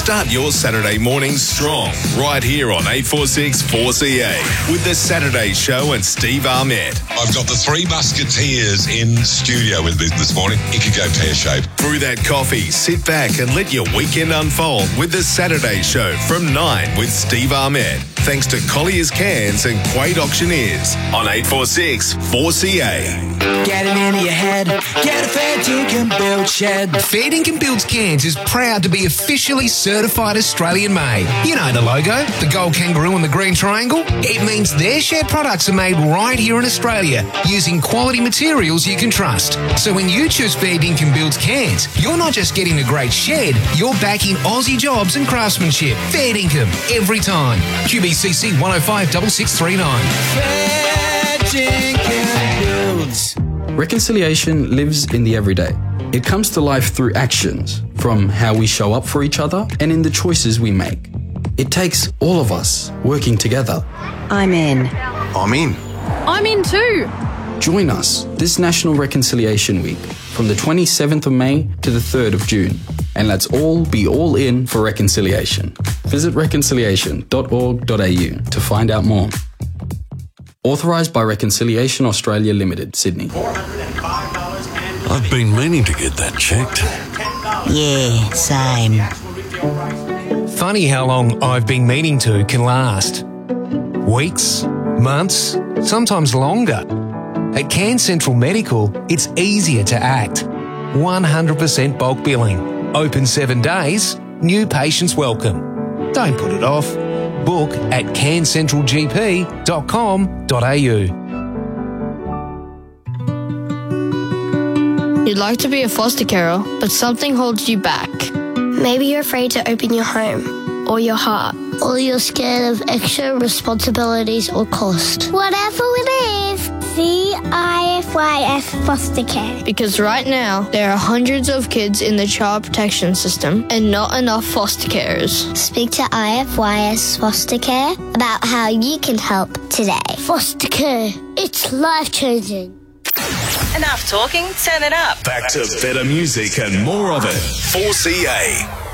Start your Saturday morning strong right here on 846 4CA with the Saturday Show and Steve Ahmed. I've got the three musketeers in studio with me this morning. It could go pear-shaped. Brew that coffee, sit back and let your weekend unfold with the Saturday Show from 9 with Steve Ahmed. Thanks to Collier's Cans and Quaid Auctioneers on 846 4CA. Get it into your head. Get a Fair Dinkum Build shed. Fair Dinkum Builds Cairns is proud to be officially certified Australian made. You know the logo, the gold kangaroo and the green triangle? It means their shed products are made right here in Australia using quality materials you can trust. So when you choose Fair Dinkum Builds Cairns, you're not just getting a great shed, you're backing Aussie jobs and craftsmanship. Fair Dinkum, every time. QBCC 105 6639. Fair Dinkum Builds. Reconciliation lives in the everyday. It comes to life through actions, from how we show up for each other and in the choices we make. It takes all of us working together. I'm in. I'm in. I'm in too. Join us this National Reconciliation Week from the 27th of May to the 3rd of June. And let's all be all in for reconciliation. Visit reconciliation.org.au to find out more. Authorised by Reconciliation Australia Limited, Sydney. I've been meaning to get that checked. Yeah, same. Funny how long I've been meaning to can last. Weeks, months, sometimes longer. At Cairns Central Medical, it's easier to act. 100% bulk billing. Open 7 days. New patients welcome. Don't put it off. Book at cairnscentralgp.com.au. You'd like to be a foster carer, but something holds you back. Maybe you're afraid to open your home or your heart, or you're scared of extra responsibilities or cost. Whatever it is, CIFYS Foster Care. Because right now, there are hundreds of kids in the child protection system and not enough foster carers. Speak to IFYS Foster Care about how you can help today. Foster care, it's life-changing. Enough talking, turn it up. Back to better music and more of it. 4CA.